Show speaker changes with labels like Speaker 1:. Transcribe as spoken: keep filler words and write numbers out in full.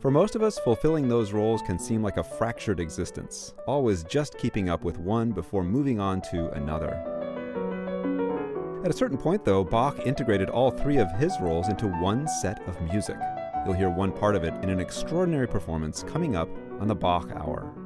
Speaker 1: For most of us, fulfilling those roles can seem like a fractured existence, always just keeping up with one before moving on to another. At a certain point, though, Bach integrated all three of his roles into one set of music. You'll hear one part of it in an extraordinary performance coming up on the Bach Hour.